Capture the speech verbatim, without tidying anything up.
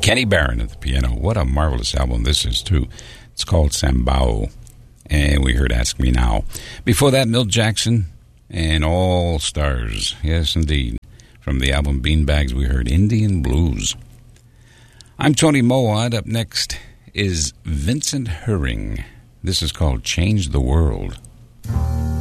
Kenny Barron at the piano. What a marvelous album this is, too. It's called Sambao. And we heard Ask Me Now. Before that, Milt Jackson and All Stars. Yes, indeed. From the album Beanbags, we heard Indian Blues. I'm Tony Mowat. Up next is Vincent Herring. This is called Change the World.